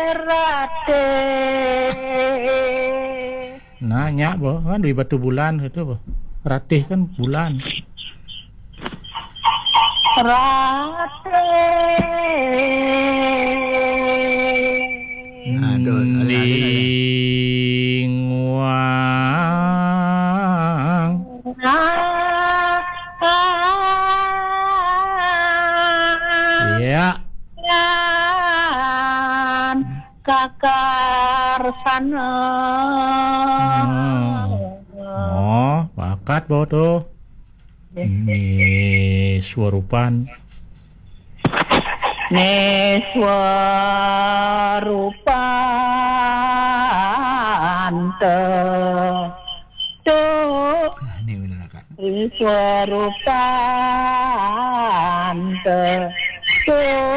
rate. Nanya boh kan di batu bulan itu boh. Ratih kan bulan. Rate. Aduh, Linguang. Ya. Kakar sana. Oh, bakat boh tuh. Ini swarupan. Neswarupan tuh ini benar Kak. Neswarupan tuh